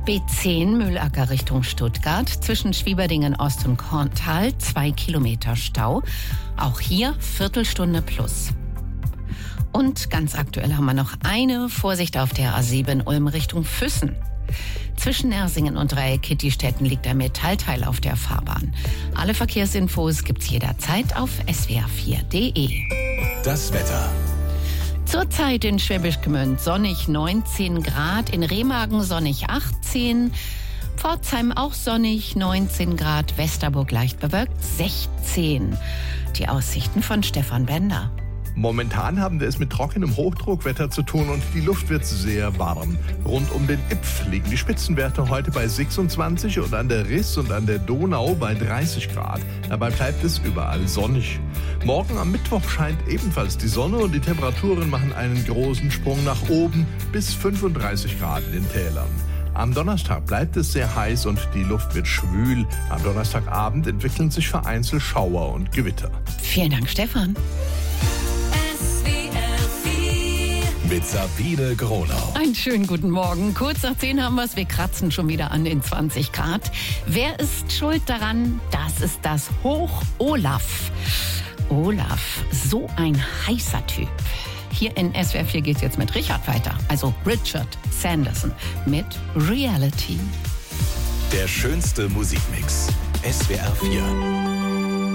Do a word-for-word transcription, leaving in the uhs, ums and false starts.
B zehn Mühlacker Richtung Stuttgart, zwischen Schwieberdingen Ost und Korntal, zwei Kilometer Stau. Auch hier Viertelstunde plus. Und ganz aktuell haben wir noch eine Vorsicht auf der A sieben Ulm Richtung Füssen. Zwischen Ersingen und Dreieck-Kittistetten liegt ein Metallteil auf der Fahrbahn. Alle Verkehrsinfos gibt's jederzeit auf s w r vier punkt d e. Das Wetter. Zurzeit in Schwäbisch Gmünd sonnig neunzehn Grad, in Remagen sonnig achtzehn, Pforzheim auch sonnig neunzehn Grad, Westerburg leicht bewölkt sechzehn. Die Aussichten von Stefan Bender. Momentan haben wir es mit trockenem Hochdruckwetter zu tun und die Luft wird sehr warm. Rund um den Ipf liegen die Spitzenwerte heute bei sechsundzwanzig und an der Riss und an der Donau bei dreißig Grad. Dabei bleibt es überall sonnig. Morgen am Mittwoch scheint ebenfalls die Sonne und die Temperaturen machen einen großen Sprung nach oben bis fünfunddreißig Grad in den Tälern. Am Donnerstag bleibt es sehr heiß und die Luft wird schwül. Am Donnerstagabend entwickeln sich vereinzelt Schauer und Gewitter. Vielen Dank, Stefan. Mit Sabine Gronau. Einen schönen guten Morgen. Kurz nach zehn haben wir es. Wir kratzen schon wieder an den zwanzig Grad. Wer ist schuld daran? Das ist das Hoch-Olaf. Olaf, so ein heißer Typ. Hier in S W R vier geht es jetzt mit Richard weiter. Also Richard Sanderson mit Reality. Der schönste Musikmix. S W R vier.